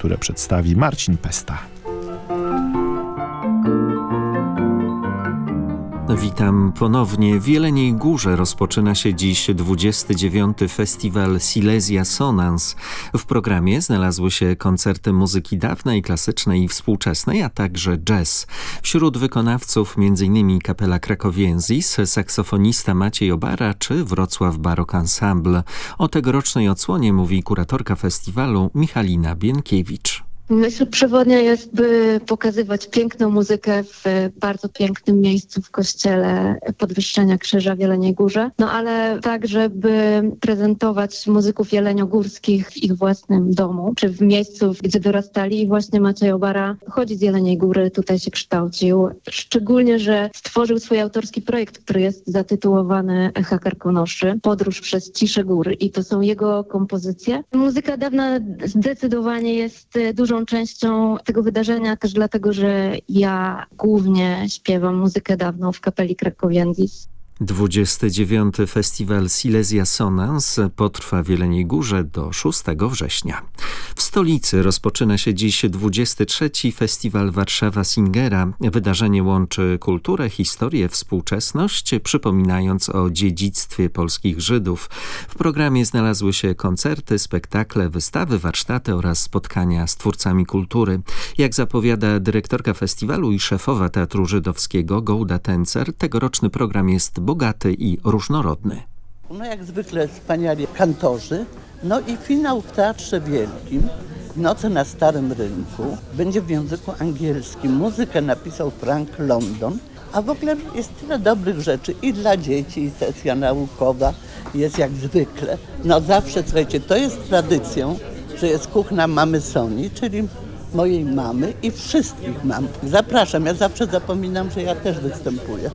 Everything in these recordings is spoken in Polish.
które przedstawi Marcin Pesta. Witam ponownie. W Jeleniej Górze rozpoczyna się dziś 29. festiwal Silesia Sonans. W programie znalazły się koncerty muzyki dawnej, klasycznej i współczesnej, a także jazz. Wśród wykonawców m.in. Kapela Krakowiensis, saksofonista Maciej Obara czy Wrocław Baroque Ensemble. O tegorocznej odsłonie mówi kuratorka festiwalu Michalina Bienkiewicz. Myśl przewodnia jest, by pokazywać piękną muzykę w bardzo pięknym miejscu w kościele Podwyższenia Krzyża w Jeleniej Górze, ale tak, żeby prezentować muzyków jeleniogórskich w ich własnym domu, czy w miejscu, gdzie dorastali. I właśnie Maciej Obara chodzi z Jeleniej Góry, tutaj się kształcił. Szczególnie, że stworzył swój autorski projekt, który jest zatytułowany Echa Karkonoszy, Podróż przez ciszę gór, i to są jego kompozycje. Muzyka dawna zdecydowanie jest dużą częścią tego wydarzenia, też dlatego, że ja głównie śpiewam muzykę dawną w kapeli Krakowiensis. 29. festiwal Silesia Sonans potrwa w Jeleniej Górze do 6 września. W stolicy rozpoczyna się dziś 23. festiwal Warszawa Singera. Wydarzenie łączy kulturę, historię, współczesność, przypominając o dziedzictwie polskich Żydów. W programie znalazły się koncerty, spektakle, wystawy, warsztaty oraz spotkania z twórcami kultury. Jak zapowiada dyrektorka festiwalu i szefowa Teatru Żydowskiego Gołda Tencer, tegoroczny program jest bogaty i różnorodny. Jak zwykle wspaniali kantorzy. I finał w Teatrze Wielkim, Noce na Starym Rynku, będzie w języku angielskim. Muzykę napisał Frank London, a w ogóle jest tyle dobrych rzeczy i dla dzieci, i sesja naukowa jest jak zwykle. Zawsze, słuchajcie, to jest tradycją, że jest kuchnia mamy Soni, czyli mojej mamy i wszystkich mam. Zapraszam, ja zawsze zapominam, że ja też występuję.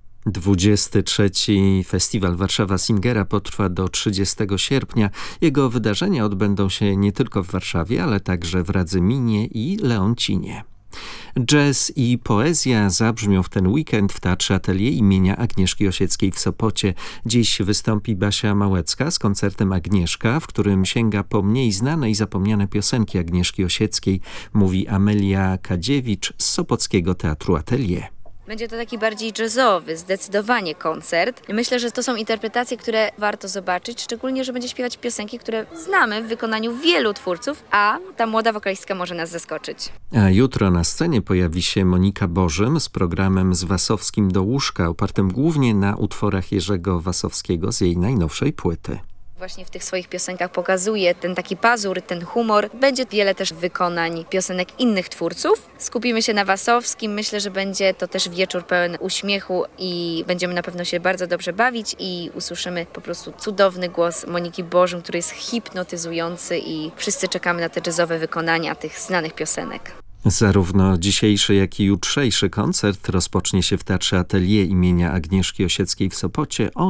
23. Festiwal Warszawa Singera potrwa do 30 sierpnia. Jego wydarzenia odbędą się nie tylko w Warszawie, ale także w Radzyminie i Leoncinie. Jazz i poezja zabrzmią w ten weekend w Teatrze Atelier imienia Agnieszki Osieckiej w Sopocie. Dziś wystąpi Basia Małecka z koncertem Agnieszka, w którym sięga po mniej znane i zapomniane piosenki Agnieszki Osieckiej, mówi Amelia Kadziewicz z Sopockiego Teatru Atelier. Będzie to taki bardziej jazzowy, zdecydowanie koncert. Myślę, że to są interpretacje, które warto zobaczyć, szczególnie, że będzie śpiewać piosenki, które znamy w wykonaniu wielu twórców, a ta młoda wokalistka może nas zaskoczyć. A jutro na scenie pojawi się Monika Bożym z programem Z Wasowskim do łóżka, opartym głównie na utworach Jerzego Wasowskiego z jej najnowszej płyty. Właśnie w tych swoich piosenkach pokazuje ten taki pazur, ten humor. Będzie wiele też wykonań piosenek innych twórców. Skupimy się na Wasowskim. Myślę, że będzie to też wieczór pełen uśmiechu i będziemy na pewno się bardzo dobrze bawić i usłyszymy po prostu cudowny głos Moniki Bożym, który jest hipnotyzujący i wszyscy czekamy na te jazzowe wykonania tych znanych piosenek. Zarówno dzisiejszy, jak i jutrzejszy koncert rozpocznie się w Teatrze Atelier imienia Agnieszki Osieckiej w Sopocie o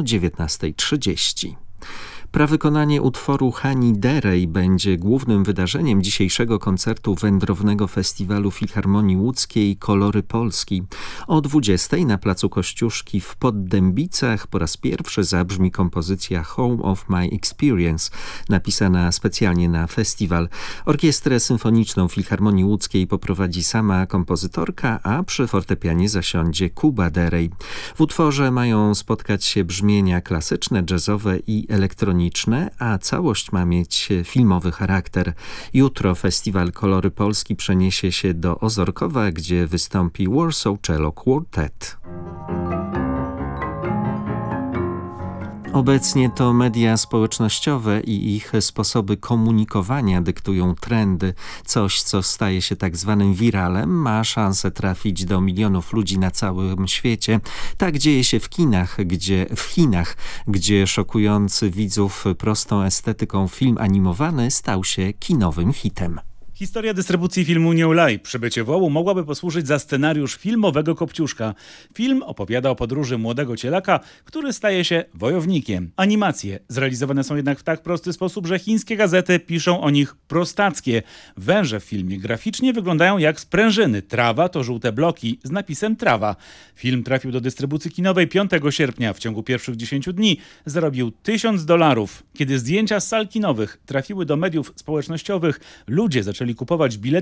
19:30. Prawykonanie utworu Hani Derej będzie głównym wydarzeniem dzisiejszego koncertu Wędrownego Festiwalu Filharmonii Łódzkiej Kolory Polski. O 20:00 na placu Kościuszki w Poddębicach po raz pierwszy zabrzmi kompozycja Home of My Experience, napisana specjalnie na festiwal. Orkiestrę symfoniczną Filharmonii Łódzkiej poprowadzi sama kompozytorka, a przy fortepianie zasiądzie Kuba Derej. W utworze mają spotkać się brzmienia klasyczne, jazzowe i elektroniczne, a całość ma mieć filmowy charakter. Jutro festiwal Kolory Polski przeniesie się do Ozorkowa, gdzie wystąpi Warsaw Cello Quartet. Obecnie to media społecznościowe i ich sposoby komunikowania dyktują trendy. Coś, co staje się tak zwanym wiralem, ma szansę trafić do milionów ludzi na całym świecie. Tak dzieje się w Chinach, gdzie szokujący widzów prostą estetyką film animowany stał się kinowym hitem. Historia dystrybucji filmu New Life Przybycie wołu mogłaby posłużyć za scenariusz filmowego Kopciuszka. Film opowiada o podróży młodego cielaka, który staje się wojownikiem. Animacje zrealizowane są jednak w tak prosty sposób, że chińskie gazety piszą o nich prostackie. Węże w filmie graficznie wyglądają jak sprężyny. Trawa to żółte bloki z napisem trawa. Film trafił do dystrybucji kinowej 5 sierpnia. W ciągu pierwszych 10 dni zarobił $1000. Kiedy zdjęcia z sal kinowych trafiły do mediów społecznościowych, ludzie zaczęli kupować bilety